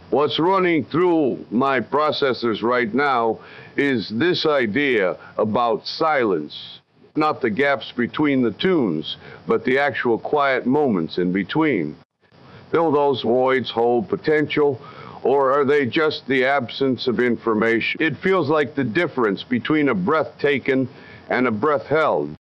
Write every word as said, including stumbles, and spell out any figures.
What's running through my processors right now is this idea about silence. Not the gaps between the tunes, but the actual quiet moments in between. Will those voids hold potential, or are they just the absence of information? It feels like the difference between a breath taken and a breath held.